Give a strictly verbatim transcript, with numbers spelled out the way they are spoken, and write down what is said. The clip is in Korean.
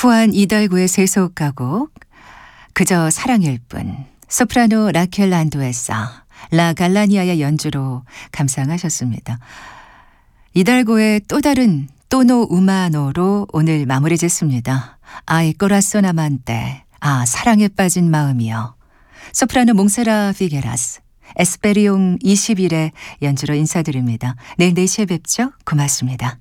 후안 이달고의 세속 가곡 그저 사랑일 뿐, 소프라노 라켈 란도에서 라 갈라니아의 연주로 감상하셨습니다. 이달고의 또 다른 또노 우마노로 오늘 마무리 짓습니다. 아이 꼬라손 아만떼, 아 사랑에 빠진 마음이여. 소프라노 몽세라 피게라스, 에스페리옹 이십일의 연주로 인사드립니다. 내일 네 시에 뵙죠. 고맙습니다.